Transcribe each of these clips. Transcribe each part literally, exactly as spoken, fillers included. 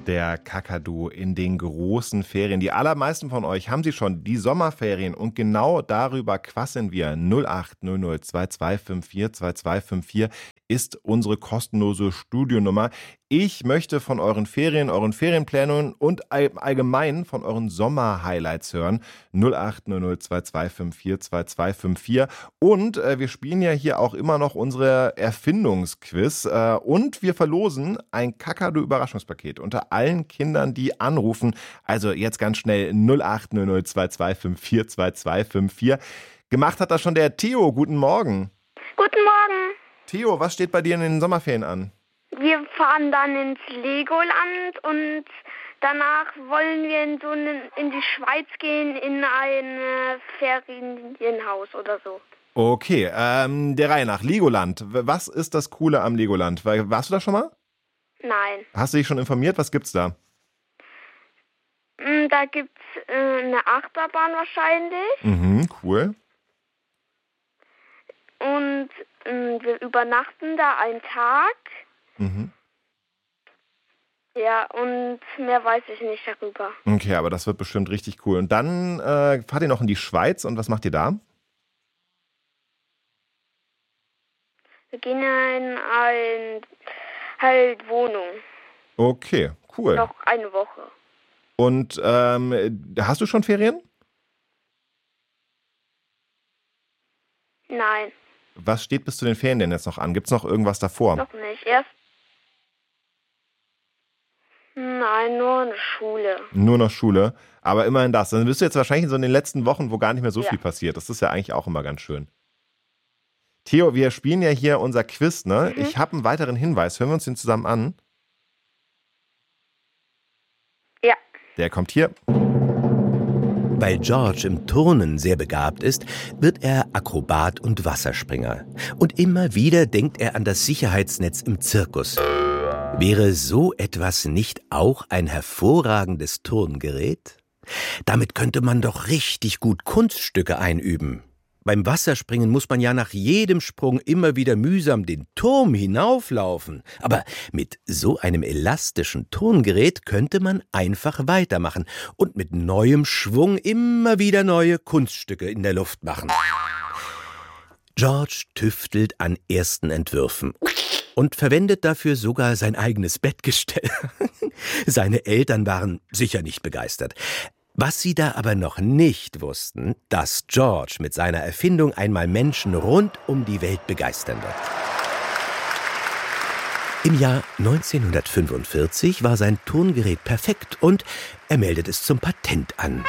Der Kakadu in den großen Ferien. Die allermeisten von euch haben sie schon, die Sommerferien. Und genau darüber quasseln wir. null acht null null zwei zwei fünf vier zwei zwei fünf vier ist unsere kostenlose Studionummer. Ich möchte von euren Ferien, euren Ferienplanungen und allgemein von euren Sommerhighlights hören. null acht null null zwei zwei fünf vier zwei zwei fünf vier. Und äh, wir spielen ja hier auch immer noch unsere Erfindungsquiz. Äh, und wir verlosen ein Kakadu-Überraschungspaket unter allen Kindern, die anrufen. Also jetzt ganz schnell null acht null null zwei zwei fünf vier zwei zwei fünf vier. Gemacht hat das schon der Theo. Guten Morgen. Guten Morgen. Theo, was steht bei dir in den Sommerferien an? Wir fahren dann ins Legoland und danach wollen wir in, so eine, in die Schweiz gehen, in ein äh, Ferienhaus oder so. Okay, ähm, der Reihe nach. Legoland. Was ist das Coole am Legoland? Warst du da schon mal? Nein. Hast du dich schon informiert? Was gibt's da? Da gibt's äh, eine Achterbahn wahrscheinlich. Mhm, cool. Und äh, wir übernachten da einen Tag. Mhm. Ja, und mehr weiß ich nicht darüber. Okay, aber das wird bestimmt richtig cool. Und dann äh, fahrt ihr noch in die Schweiz und was macht ihr da? Wir gehen in eine halt Wohnung. Okay, cool. Noch eine Woche. Und ähm, hast du schon Ferien? Nein. Was steht bis zu den Ferien denn jetzt noch an? Gibt es noch irgendwas davor? Noch nicht. Erst. Nein, nur eine Schule. Nur noch Schule. Aber immerhin das. Dann bist du jetzt wahrscheinlich so in den letzten Wochen, wo gar nicht mehr so Ja. viel passiert. Das ist ja eigentlich auch immer ganz schön. Theo, wir spielen ja hier unser Quiz, ne? Mhm. Ich habe einen weiteren Hinweis. Hören wir uns den zusammen an? Ja. Der kommt hier. Weil George im Turnen sehr begabt ist, wird er Akrobat und Wasserspringer. Und immer wieder denkt er an das Sicherheitsnetz im Zirkus. Wäre so etwas nicht auch ein hervorragendes Turngerät? Damit könnte man doch richtig gut Kunststücke einüben. Beim Wasserspringen muss man ja nach jedem Sprung immer wieder mühsam den Turm hinauflaufen. Aber mit so einem elastischen Turngerät könnte man einfach weitermachen und mit neuem Schwung immer wieder neue Kunststücke in der Luft machen. George tüftelt an ersten Entwürfen und verwendet dafür sogar sein eigenes Bettgestell. Seine Eltern waren sicher nicht begeistert. Was sie da aber noch nicht wussten, dass George mit seiner Erfindung einmal Menschen rund um die Welt begeistern wird. Im Jahr neunzehnhundertfünfundvierzig war sein Turngerät perfekt und er meldet es zum Patent an.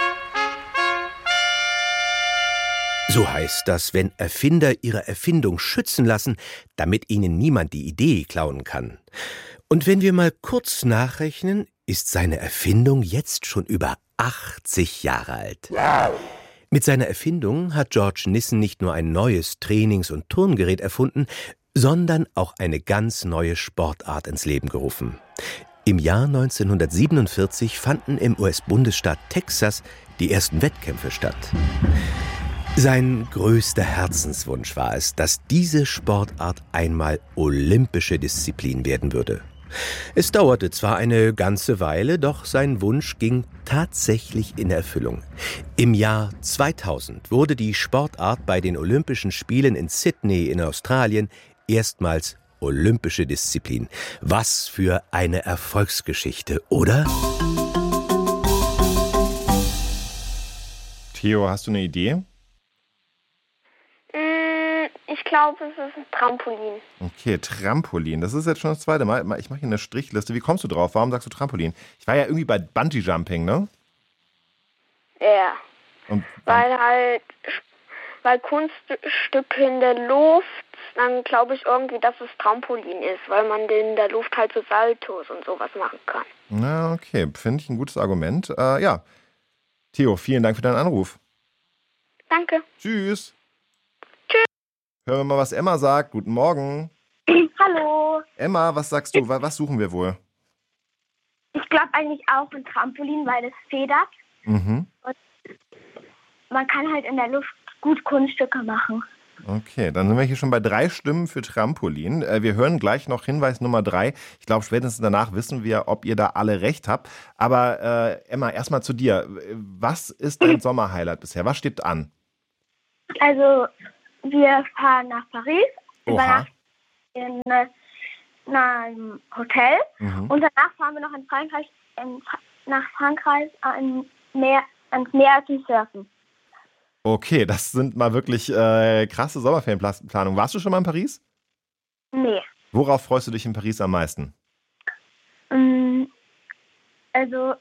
So heißt das, wenn Erfinder ihre Erfindung schützen lassen, damit ihnen niemand die Idee klauen kann. Und wenn wir mal kurz nachrechnen, ist seine Erfindung jetzt schon über achtzig Jahre alt. Wow. Mit seiner Erfindung hat George Nissen nicht nur ein neues Trainings- und Turngerät erfunden, sondern auch eine ganz neue Sportart ins Leben gerufen. Im Jahr neunzehnhundertsiebenundvierzig fanden im U S-Bundesstaat Texas die ersten Wettkämpfe statt. Sein größter Herzenswunsch war es, dass diese Sportart einmal olympische Disziplin werden würde. Es dauerte zwar eine ganze Weile, doch sein Wunsch ging tatsächlich in Erfüllung. Im Jahr zweitausend wurde die Sportart bei den Olympischen Spielen in Sydney in Australien erstmals olympische Disziplin. Was für eine Erfolgsgeschichte, oder? Theo, hast du eine Idee? Ich glaube, es ist ein Trampolin. Okay, Trampolin. Das ist jetzt schon das zweite Mal. Ich mache hier eine Strichliste. Wie kommst du drauf? Warum sagst du Trampolin? Ich war ja irgendwie bei Bungee-Jumping, ne? Ja. Und weil halt, weil Kunststücke in der Luft, dann glaube ich irgendwie, dass es Trampolin ist, weil man in der Luft halt so Saltos und sowas machen kann. Na, okay. Finde ich ein gutes Argument. Äh, ja. Theo, vielen Dank für deinen Anruf. Danke. Tschüss. Hören wir mal, was Emma sagt. Guten Morgen. Hallo. Emma, was sagst du? Was suchen wir wohl? Ich glaube eigentlich auch ein Trampolin, weil es federt. Mhm. Und man kann halt in der Luft gut Kunststücke machen. Okay, dann sind wir hier schon bei drei Stimmen für Trampolin. Äh, Wir hören gleich noch Hinweis Nummer drei. Ich glaube, spätestens danach wissen wir, ob ihr da alle recht habt. Aber äh, Emma, erstmal zu dir. Was ist dein Sommerhighlight bisher? Was steht an? Also, wir fahren nach Paris, Oha. übernachten in äh, einem Hotel Mhm. und danach fahren wir noch in Frankreich, in, Fra- nach Frankreich an Meer, ans Meer zum Surfen. Okay, das sind mal wirklich äh, krasse Sommerferienplanungen. Warst du schon mal in Paris? Nee. Worauf freust du dich in Paris am meisten? Mm, Also,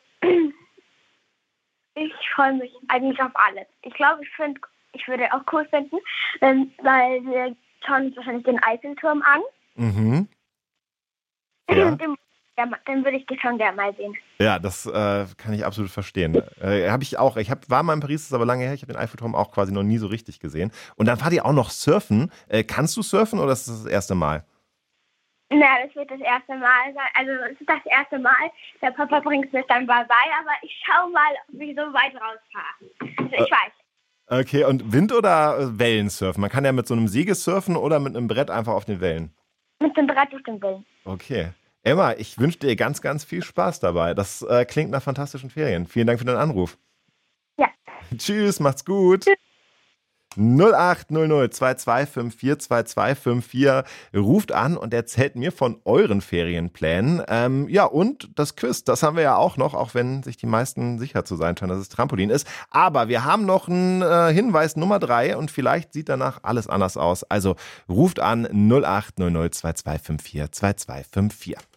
ich freue mich eigentlich auf alles. Ich glaube, ich finde, ich würde auch cool finden, ähm, weil wir schauen uns wahrscheinlich den Eiffelturm an. Mhm. Ja. Den, ja, den würde ich schon gerne mal sehen. Ja, das äh, kann ich absolut verstehen. Äh, habe ich auch. Ich hab, war mal in Paris, das ist aber lange her. Ich habe den Eiffelturm auch quasi noch nie so richtig gesehen. Und dann fahrt ihr auch noch surfen. Äh, kannst du surfen oder ist das das erste Mal? Na, das wird das erste Mal sein. Also, es ist das erste Mal. Der Papa bringt es mir dann mal bei, aber ich schaue mal, wie ich so weit rausfahre. Also, ich Äh. weiß. Okay, und Wind- oder äh, Wellensurfen? Man kann ja mit so einem Segel surfen oder mit einem Brett einfach auf den Wellen. Mit dem Brett auf dem Willen. Okay. Emma, ich wünsche dir ganz, ganz viel Spaß dabei. Das äh, klingt nach fantastischen Ferien. Vielen Dank für deinen Anruf. Ja. Tschüss, macht's gut. null acht null null zwei zwei fünf vier zwei zwei fünf vier ruft an und erzählt mir von euren Ferienplänen. Ähm, ja, und das Quiz, das haben wir ja auch noch, auch wenn sich die meisten sicher zu sein scheinen, dass es Trampolin ist. Aber wir haben noch einen äh, Hinweis Nummer drei und vielleicht sieht danach alles anders aus. Also ruft an null acht null null zwei zwei fünf vier zwei zwei fünf vier.